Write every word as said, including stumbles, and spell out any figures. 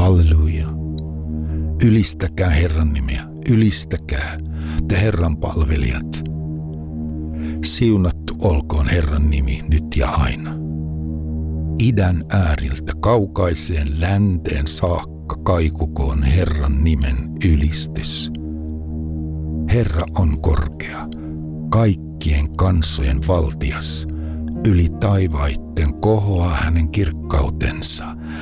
Halleluja. Ylistäkää Herran nimeä, ylistäkää te Herran palvelijat. Siunattu olkoon Herran nimi nyt ja aina. Idän ääriltä kaukaiseen länteen saakka kaikukoon Herran nimen ylistys. Herra on korkea, kaikkien kansojen valtias. Yli taivaitten kohoaa hänen kirkkautensa.